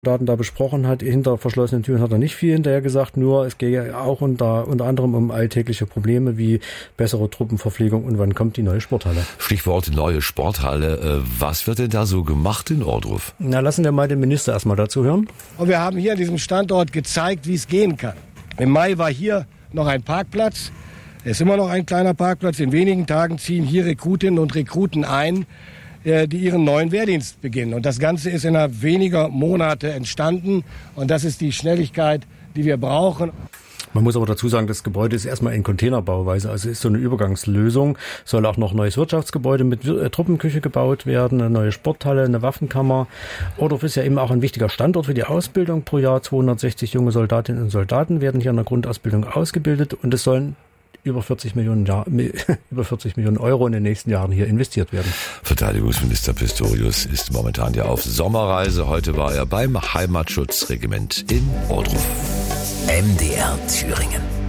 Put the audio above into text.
Daten da besprochen hat. Hinter verschlossenen Türen hat er nicht viel hinterher gesagt, nur es gehe auch unter anderem um alltägliche Probleme wie bessere Truppenverpflegung und wann kommt die neue Sporthalle. Stichwort neue Sporthalle. Was wird denn da so gemacht in Ohrdruf? Na, lassen wir mal den Minister erstmal dazu hören. Und wir haben hier an diesem Standort gezeigt, wie es gehen kann. Im Mai war hier noch ein Parkplatz. Es ist immer noch ein kleiner Parkplatz. In wenigen Tagen ziehen hier Rekrutinnen und Rekruten ein, die ihren neuen Wehrdienst beginnen. Und das Ganze ist innerhalb weniger Monate entstanden. Und das ist die Schnelligkeit, die wir brauchen. Man muss aber dazu sagen, das Gebäude ist erstmal in Containerbauweise, also ist so eine Übergangslösung. Soll auch noch ein neues Wirtschaftsgebäude mit Truppenküche gebaut werden, eine neue Sporthalle, eine Waffenkammer. Ohrdruf ist ja eben auch ein wichtiger Standort für die Ausbildung. Pro Jahr 260 junge Soldatinnen und Soldaten werden hier in der Grundausbildung ausgebildet und es sollen über 40 Millionen Euro in den nächsten Jahren hier investiert werden. Verteidigungsminister Pistorius ist momentan ja auf Sommerreise. Heute war er beim Heimatschutzregiment in Ohrdruf. MDR Thüringen.